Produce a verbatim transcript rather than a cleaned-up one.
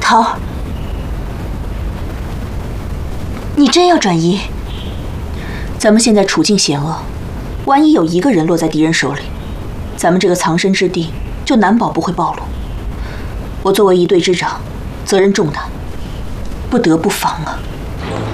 桃儿，你真要转移？咱们现在处境险恶，万一有一个人落在敌人手里，咱们这个藏身之地就难保不会暴露。我作为一队之长，责任重大，不得不防啊。